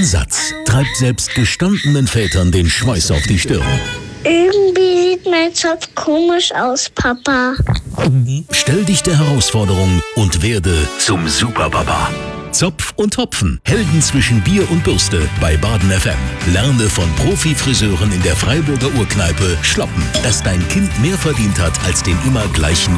Satz treibt selbst gestandenen Vätern den Schweiß auf die Stirn. Irgendwie sieht mein Zopf komisch aus, Papa. Stell dich der Herausforderung und werde zum Superpapa. Zopf und Hopfen. Helden zwischen Bier und Bürste bei Baden FM. Lerne von Profi-Friseuren in der Freiburger Urkneipe Schloppen, dass dein Kind mehr verdient hat als den immer gleichen